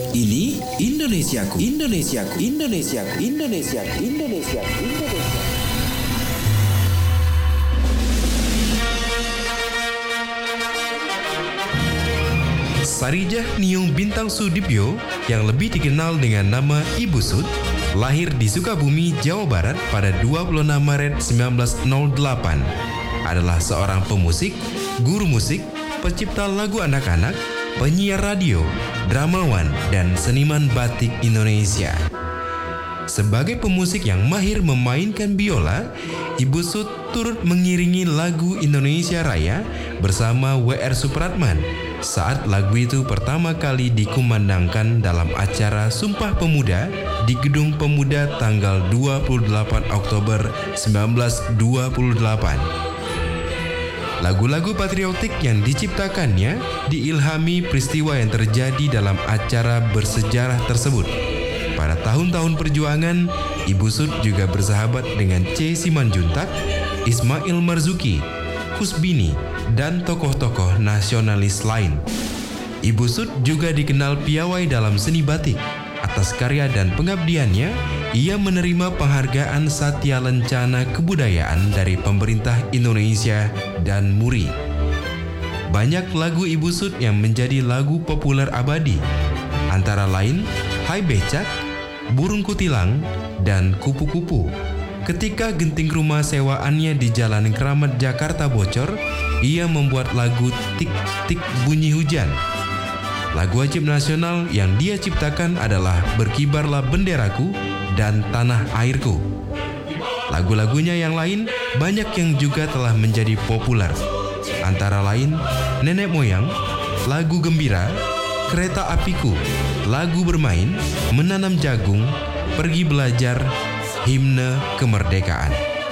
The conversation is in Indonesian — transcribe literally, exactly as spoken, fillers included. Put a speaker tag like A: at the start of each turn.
A: Ini Indonesiaku, Indonesiaku, Indonesiaku, Indonesiaku, Indonesiaku, Indonesia.
B: Sarijah Niung Bintang Sudibyo yang lebih dikenal dengan nama Ibu Sud lahir di Sukabumi, Jawa Barat pada dua puluh enam Maret seribu sembilan ratus delapan. Adalah seorang pemusik, guru musik, pencipta lagu anak-anak, penyiar radio, dramawan, dan seniman batik Indonesia. Sebagai pemusik yang mahir memainkan biola, Ibu Sud turut mengiringi lagu Indonesia Raya bersama W R Supratman saat lagu itu pertama kali dikumandangkan dalam acara Sumpah Pemuda di Gedung Pemuda tanggal dua puluh delapan Oktober seribu sembilan ratus dua puluh delapan. Lagu-lagu patriotik yang diciptakannya diilhami peristiwa yang terjadi dalam acara bersejarah tersebut. Pada tahun-tahun perjuangan, Ibu Sud juga bersahabat dengan C. Simanjuntak, Ismail Marzuki, Kusbini, dan tokoh-tokoh nasionalis lain. Ibu Sud juga dikenal piawai dalam seni batik. Atas karya dan pengabdiannya, ia menerima penghargaan Satya Lencana Kebudayaan dari pemerintah Indonesia dan M U R I. Banyak lagu Ibu Sud yang menjadi lagu populer abadi, antara lain Hai Becak, Burung Kutilang, dan Kupu-Kupu. Ketika genting rumah sewaannya di Jalan Keramat Jakarta bocor, ia membuat lagu Tik Tik Bunyi Hujan. Lagu wajib nasional yang dia ciptakan adalah Berkibarlah Benderaku dan Tanah Airku. Lagu-lagunya yang lain banyak yang juga telah menjadi populer, antara lain Nenek Moyang, Lagu Gembira, Kereta Apiku, Lagu Bermain, Menanam Jagung, Pergi Belajar, Himne Kemerdekaan.